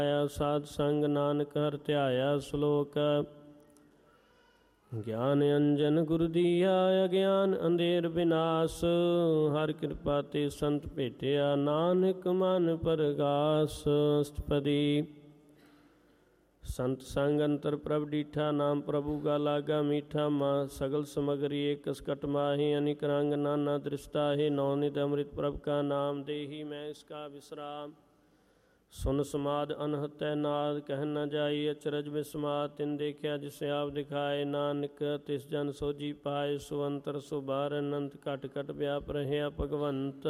ਸਾਧ ਸੰਗ ਨਾਨਕ ਹਰਿ ਧਿਆਇਆ। ਸ਼ਲੋਕ ਗਿਆਨ ਅੰਜਨ ਗੁਰ ਦੀਆ ਅਗਿਆਨ ਅੰਧੇਰ ਵਿਨਾਸ਼। ਹਰ ਕਿਰਪਾ ਤੇ ਸੰਤ ਭੇਟਿਆ ਨਾਨਕ ਮਨ ਪਰਗਾਸ। ਅਸ਼ਟਪਦੀ ਸੰਤ ਸੰਗ ਅੰਤਰ ਪ੍ਰਭ ਡੀਠਾ ਨਾਮ ਪ੍ਰਭੂ ਗਾ ਲਾਗਾ ਮੀਠਾ। ਮਾਂ ਸਗਲ ਸਮਗਰੀ ਏਕ ਸਕਟ ਮਾਹੀ ਅਨਿਕ ਰੰਗ ਨਾਨਾ ਦ੍ਰਿਸ਼ਟਾ ਹੈ। ਨੌ ਨਿਧ ਅੰਮ੍ਰਿਤ ਪ੍ਰਭ ਕਾ ਨਾਮ ਦੇਹੀ ਮੈਂ ਇਸਕਾ ਵਿਸਰਾਮ। ਸੁਨ ਸਮਾਦ ਅਨਹਤੈ ਨਾਦ ਕਹਿ ਨ ਜਾਈ ਅਚਰਜ ਵਿਸਮਾਦ। ਤਿਨ ਦੇਖਿਆ ਜਿਸ ਆਪ ਦਿਖਾਏ ਨਾਨਕ ਤਿਸ ਜਨ ਸੋਜੀ ਪਾਏ। ਸੋ ਅੰਤਰ ਸੋ ਬਾਹਰ ਅਨੰਤ ਘਟ ਘਟ ਵਿਆਪ ਰਹਿਆ ਭਗਵੰਤ।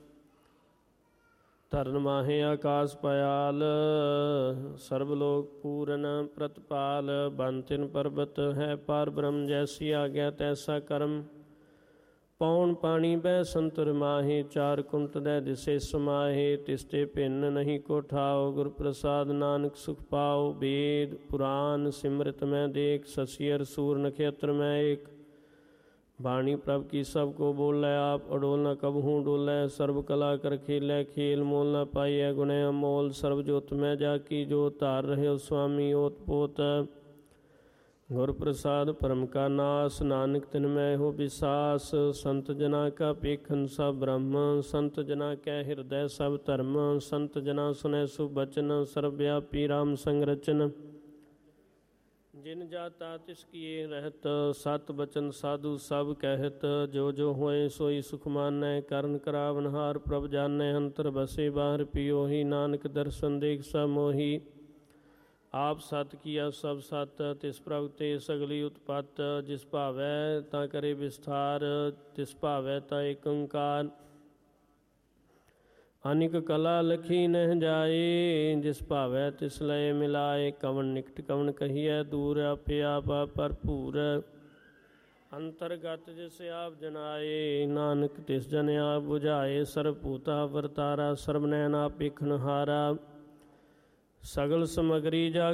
ਧਰਨ ਮਾਹੇ ਆਕਾਸ ਪਇਆਲ ਸਰਬ ਲੋਕ ਪੂਰਨ ਪ੍ਰਤਪਾਲ। ਬਨ ਤਿਨ ਪਰਬਤ ਹੈ ਪਾਰ ਬ੍ਰਹਮ ਜੈਸੀ ਆਗਿਆ ਤੈਸਾ ਕਰਮ। ਪੌਣ ਪਾਣੀ ਬਹਿ ਸੰਤਰ ਮਾਹੇ ਚਾਰ ਕੁੰਟ ਦੈ ਦਿਸੇ ਸਮਾਹੇ। ਤਿਸਤੇ ਭਿੰਨ ਨਹੀਂ ਕੋ ਠਾਓ ਗੁਰ ਪ੍ਰਸਾਦ ਨਾਨਕ ਸੁਖ ਪਾਓ। ਵੇਦ ਪੁਰਾਨ ਸਿਮਰਤ ਮੈਂ ਦੇਖ ਸਸੀਅਰ ਸੂਰ ਨਖੇਤਰ ਮੈਂ ਏਕ। ਬਾਣੀ ਪ੍ਰਭ ਕੀ ਸਭ ਕੋ ਬੋਲੇ ਆਪ ਅਡੋਲ ਨ ਕਬਹੂ ਡੋਲੇ। ਸਰਬ ਕਲਾ ਕਰ ਖੇਲੇ ਖੇਲ ਮੋਲ ਨ ਪਾਈਐ ਗੁਣੇ ਅਮੋਲ। ਸਰਬ ਜੋਤ ਮੈਂ ਜਾ ਕੀ ਜੋਤ ਧਾਰ ਰਹਿਓ ਸੁਆਮੀ ਓਤ ਪੋਤ। ਗੁਰ ਪ੍ਰਸਾਦ ਪਰਮ ਕਾ ਨਾਸ ਨਾਨਕ ਤਿਨ ਮੈਂ ਹੋ ਵਿਸਾਸ। ਸੰਤ ਜਨਾ ਕਾ ਪੇਖਨ ਸਭ ਬ੍ਰਹਮ ਸੰਤ ਜਨਾ ਕੈ ਹਿਰਦੈ ਸਭ ਧਰਮ। ਸੰਤ ਜਨਾ ਸੁਨੈ ਸੁਬਚਨ ਸਰਬ ਵਿਆਪੀ ਰਾਮ ਸੰਗ ਰਚਨ। ਜਿਨ ਜਾਤਾ ਤਿਸ ਕੀਏ ਰਹਿਤ ਸਤ ਬਚਨ ਸਾਧੂ ਸਭ ਕਹਿਤ। ਜੋ ਜੋ ਹੋਏ ਸੋਈ ਸੁਖ ਮਾਨੈ ਕਰਨ ਕਰਾਵਨਹਾਰ ਪ੍ਰਭ ਜਾਣੈ। ਅੰਤਰ ਬਸੇ ਬਾਹਰ ਪਿਓਹੀ ਨਾਨਕ ਦਰਸ਼ਨ ਦੇਖ ਸਭ ਮੋਹੀ। ਆਪ ਸਤ ਕੀਆ ਸਭ ਸਤ ਤਿਸ ਪ੍ਰਭ ਤੇ ਸਗਲੀ ਉਤਪਤ। ਜਿਸ ਭਾਵੈ ਤਾਂ ਕਰੇ ਵਿਸਥਾਰ ਤਿਸ ਭਾਵੈ ਤਾਂ ਏਕ ਓੰਕਾਰ। ਅਨਿਕ ਕਲਾ ਲਖੀ ਨਹਿ ਜਾਏ ਜਿਸ ਭਾਵੈ ਤਿਸ ਲਏ ਮਿਲਾਏ। ਕਵਣ ਨਿਕਟ ਕਵਣ ਕਹੀਐ ਦੂਰ ਆਪੇ ਆਪਾ ਭਰਪੂਰ। ਅੰਤਰਗਤ ਜਿਸ ਆਪ ਜਨਾਏ ਨਾਨਕ ਤਿਸ ਜਨ ਆਪ ਬੁਝਾਏ। ਸਰਬ ਭੂਤਾ ਵਰਤਾਰਾ ਸਰਬ ਨੈਣ ਆਪ ਵੇਖਣ ਹਾਰਾ। ਸਗਲ ਸਮਗਰੀ ਜਾ